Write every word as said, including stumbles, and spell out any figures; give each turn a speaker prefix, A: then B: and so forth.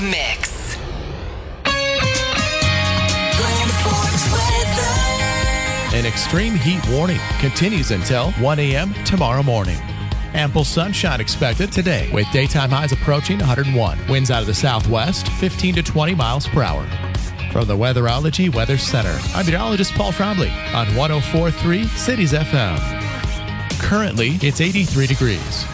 A: Mix.
B: An extreme heat warning continues until one a.m. tomorrow morning. Ample sunshine expected today with daytime highs approaching one hundred one. Winds out of the southwest, fifteen to twenty miles per hour. From the Weatherology Weather Center, I'm meteorologist Paul Trombley on one oh four point three Cities F M. Currently, it's eighty-three degrees.